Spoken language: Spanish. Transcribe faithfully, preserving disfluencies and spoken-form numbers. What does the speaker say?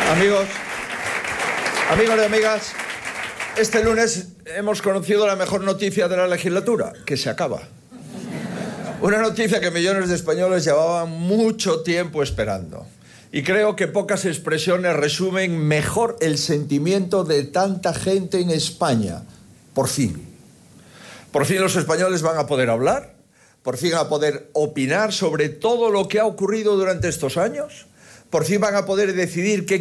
Amigos, amigos y amigas, este lunes hemos conocido la mejor noticia de la legislatura, que se acaba. Una noticia que millones de españoles llevaban mucho tiempo esperando. Y creo que pocas expresiones resumen mejor el sentimiento de tanta gente en España. Por fin. Por fin los españoles van a poder hablar, por fin van a poder opinar sobre todo lo que ha ocurrido durante estos años, por fin van a poder decidir qué